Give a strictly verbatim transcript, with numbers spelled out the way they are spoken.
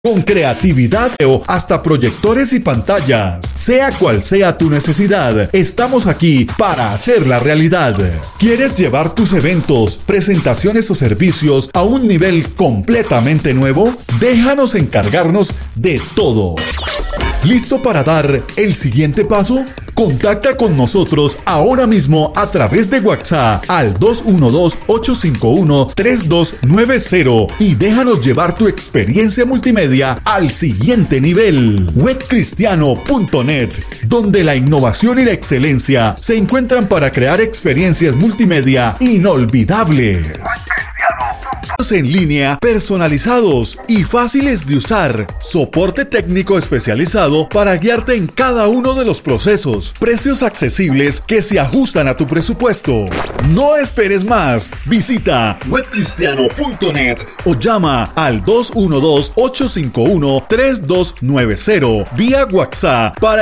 Con creatividad o hasta proyectores y pantallas. Sea cual sea tu necesidad, estamos aquí para hacerla realidad. ¿Quieres llevar tus eventos, presentaciones o servicios a un nivel completamente nuevo? Déjanos encargarnos de todo. ¿Listo para dar el siguiente paso? Contacta con nosotros ahora mismo a través de WhatsApp al dos uno dos, ocho cinco uno, tres dos nueve cero y déjanos llevar tu experiencia multimedia al siguiente nivel. web cristiano punto net, donde la innovación y la excelencia se encuentran para crear experiencias multimedia inolvidables. En línea, personalizados y fáciles de usar. Soporte técnico especializado para guiarte en cada uno de los procesos. Precios accesibles que se ajustan a tu presupuesto. No esperes más. Visita web cristiano punto net o llama al dos uno dos, ocho cinco uno, tres dos nueve cero vía WhatsApp para